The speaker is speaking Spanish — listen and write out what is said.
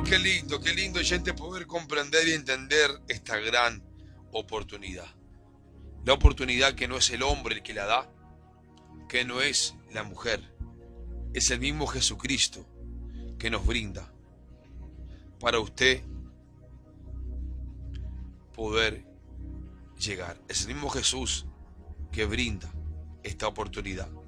Qué lindo, gente, poder comprender y entender esta gran oportunidad. La oportunidad que no es el hombre el que la da, que no es la mujer, es el mismo Jesucristo que nos brinda para usted poder llegar. Es el mismo Jesús que brinda esta oportunidad.